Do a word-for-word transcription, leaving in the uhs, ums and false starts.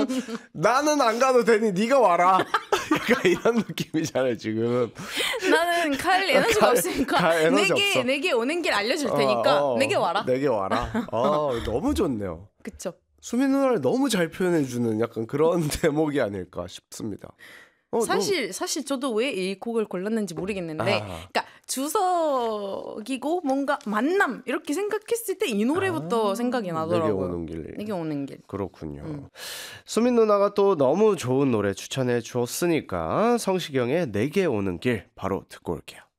그러면 나는 안 가도 되니 네가 와라. 약간 이런 느낌이잖아요 지금. 나는 갈 에너지가 갈- 없으니까 갈 에너지 내게 없어. 내게 오는 길 알려줄 테니까 어, 어, 내게 와라. 내게 와라. 어, 너무 좋네요. 그쵸. 수민 누나를 너무 잘 표현해주는 약간 그런 대목이 아닐까 싶습니다. 어, 사실 사실 저도 왜 이 곡을 골랐는지 모르겠는데, 아. 그러니까 주석이고 뭔가 만남 이렇게 생각했을 때 이 노래부터 아, 생각이 나더라고요. 내게 오는 길. 내게 오는 길. 그렇군요. 음. 수민 누나가 또 너무 좋은 노래 추천해 주었으니까 성시경의 내게 오는 길 바로 듣고 올게요.